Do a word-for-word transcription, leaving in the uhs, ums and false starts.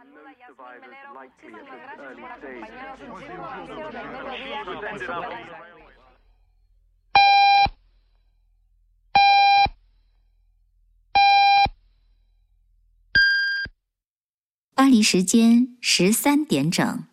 巴黎时间十三点整。